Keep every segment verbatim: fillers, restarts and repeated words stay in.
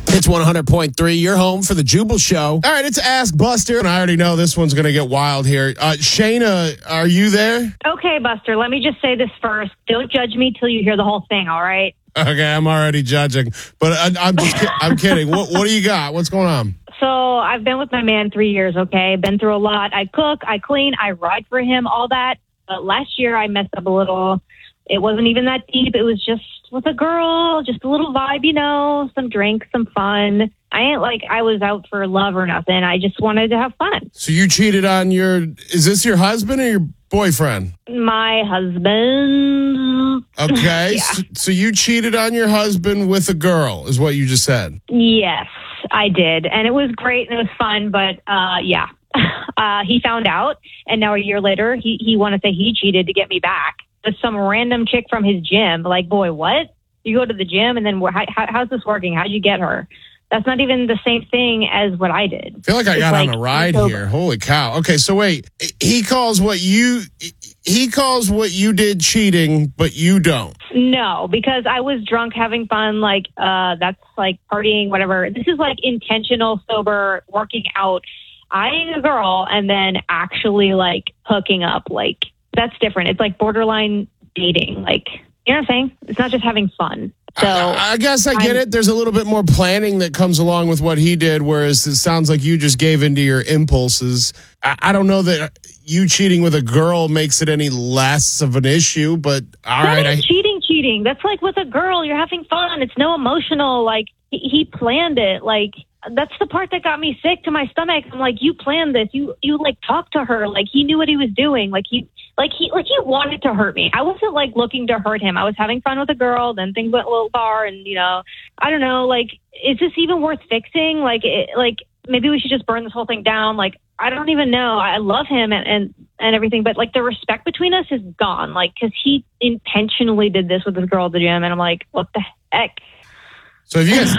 It's one hundred point three. You're home for the Jubal Show. All right, it's Ask Buster, and I already know this one's going to get wild here. Uh, Shayna, are you there? Okay, Buster, let me just say this first. Don't judge me till you hear the whole thing, all right? Okay, I'm already judging, but I, I'm just ki- I'm kidding. What, what do you got? What's going on? So I've been with my man three years, okay? Been through a lot. I cook, I clean, I ride for him, all that. But last year I messed up a little. It wasn't even that deep. It was just with a girl, just a little vibe, you know, some drinks, some fun. I ain't like I was out for love or nothing. I just wanted to have fun. So you cheated on your, is this your husband or your boyfriend? My husband. Okay. Yeah. so, so you cheated on your husband with a girl is what you just said. Yes, I did. And it was great and it was fun. But uh, yeah, uh, he found out. And now a year later, he, he wanted to say he cheated to get me back with some random chick from his gym. Like, boy, what? You go to the gym and then how, how, how's this working? How'd you get her? That's not even the same thing as what I did. I feel like I it's got like, on a ride so, here. Holy cow. Okay, so wait. He calls what you he calls what you did cheating, but you don't. No, because I was drunk having fun. Like, uh, that's like partying, whatever. This is like intentional, sober, working out, eyeing a girl, and then actually like hooking up. Like, that's different. It's like borderline dating. Like, you know what I'm saying? It's not just having fun. So I, I guess I get I'm, it. There's a little bit more planning that comes along with what he did, whereas it sounds like you just gave into your impulses. I, I don't know that you cheating with a girl makes it any less of an issue, but all that right. is I, cheating, cheating. That's like with a girl. You're having fun. It's no emotional. Like, he, he planned it. Like, that's the part that got me sick to my stomach. I'm like, you planned this. You, you like talked to her. Like, he knew what he was doing. Like, he, like he, like he wanted to hurt me. I wasn't like looking to hurt him. I was having fun with a girl. Then things went a little far, and you know, I don't know. Like, is this even worth fixing? Like, it, like maybe we should just burn this whole thing down. Like, I don't even know. I love him and and, and everything, but like the respect between us is gone. Like, because he intentionally did this with this girl at the gym, and I'm like, what the heck? so have you guys?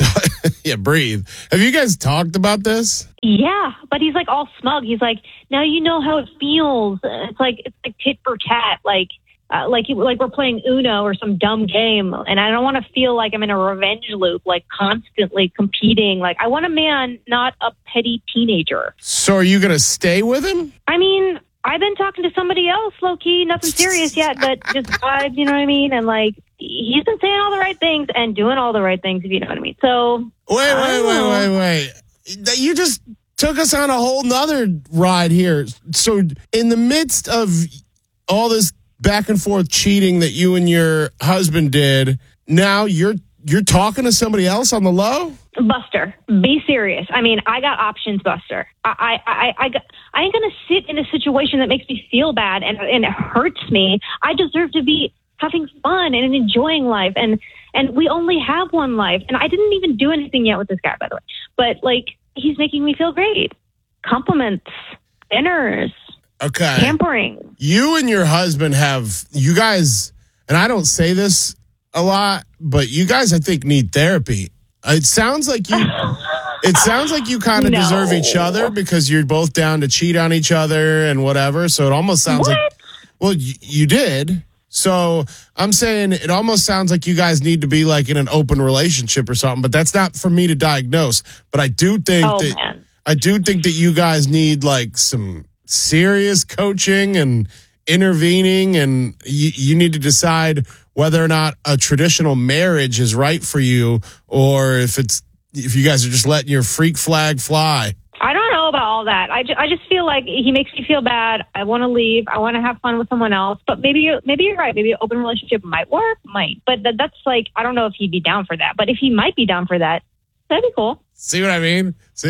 yeah, breathe. Have you guys talked about this? Yeah, but he's like all smug. He's like, now you know how it feels. It's like it's like tit for tat, like uh, like like we're playing Uno or some dumb game. And I don't want to feel like I'm in a revenge loop, like constantly competing. Like, I want a man, not a petty teenager. So are you gonna stay with him? I mean, I've been talking to somebody else, low key, nothing serious yet, but just vibes, you know what I mean? And like, he's been saying all the right things and doing all the right things, if you know what I mean. So Wait, wait, wait, wait, wait. You just took us on a whole nother ride here. So in the midst of all this back and forth cheating that you and your husband did, now you're you're talking to somebody else on the low? Buster, be serious. I mean, I got options, Buster. I I I, I, got, I ain't going to sit in a situation that makes me feel bad and, and it hurts me. I deserve to be having fun and enjoying life. And, and we only have one life. And I didn't even do anything yet with this guy, by the way. But, like, he's making me feel great. Compliments, dinners, okay, pampering. You and your husband have, you guys, and I don't say this a lot, but you guys, I think, need therapy. It sounds like you, it sounds like you kind of No. deserve each other because you're both down to cheat on each other and whatever. So it almost sounds What? like, well, you, you did. So I'm saying it almost sounds like you guys need to be like in an open relationship or something, but that's not for me to diagnose. But I do think Oh, that man. I do think that you guys need like some serious coaching and intervening, and you, you need to decide whether or not a traditional marriage is right for you, or if it's if you guys are just letting your freak flag fly. I don't know about all that. I, ju- I just feel like he makes me feel bad. I want to leave. I want to have fun with someone else. But maybe you're, maybe you're right. Maybe an open relationship might work, might. But th- that's like, I don't know if he'd be down for that. But if he might be down for that, that'd be cool. See what I mean? See?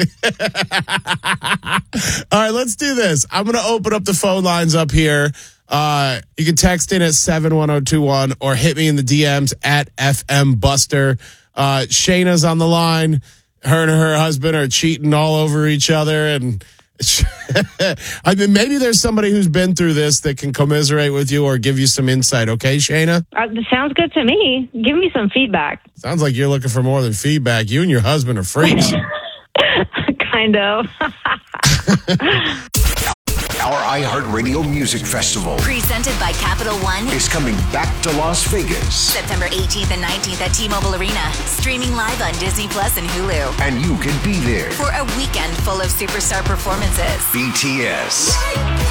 All right, let's do this. I'm going to open up the phone lines up here. Uh, you can text in at seven one zero two one or hit me in the D Ms at F M Buster. Uh, Shayna's on the line. Her and her husband are cheating all over each other. And I mean, maybe there's somebody who's been through this that can commiserate with you or give you some insight. Okay, Shayna? Uh, sounds good to me. Give me some feedback. Sounds like you're looking for more than feedback. You and your husband are freaks. Kind of. Our iHeartRadio Music Festival Presented by Capital One. is coming back to Las Vegas. September eighteenth and nineteenth at T-Mobile Arena. Streaming live on Disney Plus and Hulu. And you can be there. For a weekend full of superstar performances. B T S.